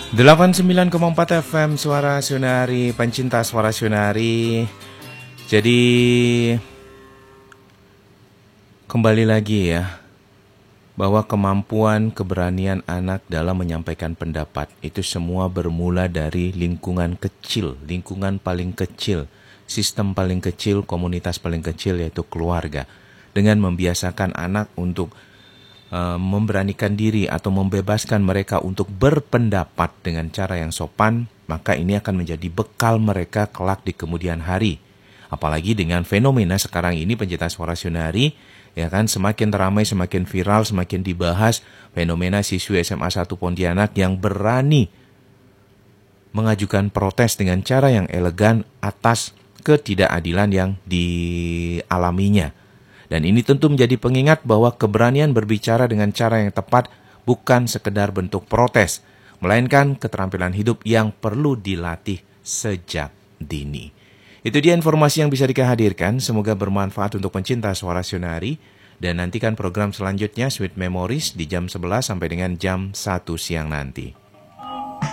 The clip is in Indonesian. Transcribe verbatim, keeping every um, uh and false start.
delapan puluh sembilan koma empat F M Suara Sunari, pencinta Suara Sunari. Jadi kembali lagi ya, bahwa kemampuan, keberanian anak dalam menyampaikan pendapat itu semua bermula dari lingkungan kecil, lingkungan paling kecil, sistem paling kecil, komunitas paling kecil, yaitu keluarga. Dengan membiasakan anak untuk uh, memberanikan diri atau membebaskan mereka untuk berpendapat dengan cara yang sopan, maka ini akan menjadi bekal mereka kelak di kemudian hari. Apalagi dengan fenomena sekarang ini, pencinta Suara Sunari, ya kan, semakin ramai, semakin viral, semakin dibahas fenomena siswi S M A satu Pontianak yang berani mengajukan protes dengan cara yang elegan atas ketidakadilan yang dialaminya. Dan ini tentu menjadi pengingat bahwa keberanian berbicara dengan cara yang tepat bukan sekedar bentuk protes, melainkan keterampilan hidup yang perlu dilatih sejak dini. Itu dia informasi yang bisa Dika hadirkan. Semoga bermanfaat untuk pencinta Suara Sunari. Dan nantikan program selanjutnya Sweet Memories di jam sebelas sampai dengan jam satu siang nanti.